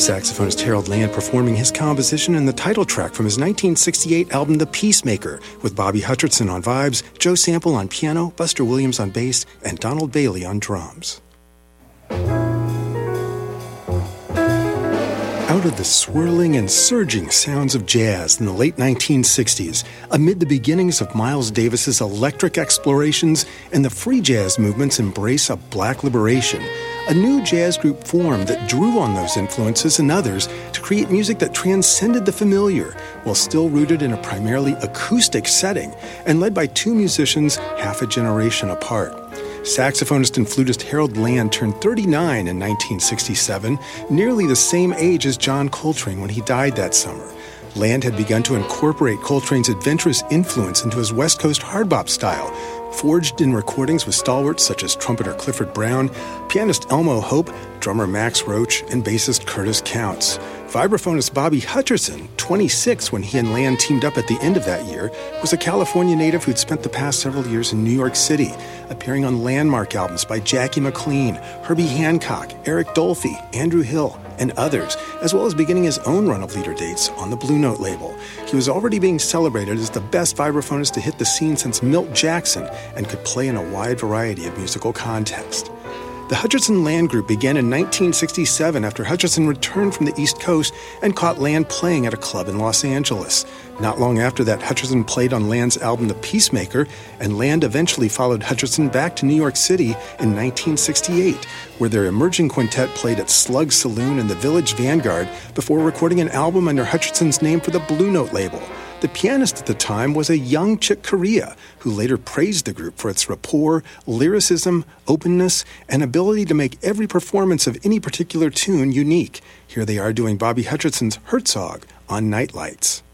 Saxophonist Harold Land performing his composition and the title track from his 1968 album The Peacemaker, with Bobby Hutcherson on vibes, Joe Sample on piano, Buster Williams on bass, and Donald Bailey on drums. Out of the swirling and surging sounds of jazz in the late 1960s, amid the beginnings of Miles Davis's electric explorations and the free jazz movement's embrace of black liberation, a new jazz group formed that drew on those influences and others to create music that transcended the familiar, while still rooted in a primarily acoustic setting and led by two musicians half a generation apart. Saxophonist and flutist Harold Land turned 39 in 1967, nearly the same age as John Coltrane when he died that summer. Land had begun to incorporate Coltrane's adventurous influence into his West Coast hard bop style, forged in recordings with stalwarts such as trumpeter Clifford Brown, pianist Elmo Hope, drummer Max Roach, and bassist Curtis Counts. Vibraphonist Bobby Hutcherson, 26 when he and Land teamed up at the end of that year, was a California native who'd spent the past several years in New York City, appearing on landmark albums by Jackie McLean, Herbie Hancock, Eric Dolphy, Andrew Hill, and others, as well as beginning his own run of leader dates on the Blue Note label. He was already being celebrated as the best vibraphonist to hit the scene since Milt Jackson and could play in a wide variety of musical contexts. The Hutcherson Land Group began in 1967 after Hutcherson returned from the East Coast and caught Land playing at a club in Los Angeles. Not long after that, Hutcherson played on Land's album The Peacemaker, and Land eventually followed Hutcherson back to New York City in 1968, where their emerging quintet played at Slug Saloon and the Village Vanguard before recording an album under Hutcherson's name for the Blue Note label. The pianist at the time was a young Chick Corea, who later praised the group for its rapport, lyricism, openness, and ability to make every performance of any particular tune unique. Here they are doing Bobby Hutcherson's Herzog on Night Lights.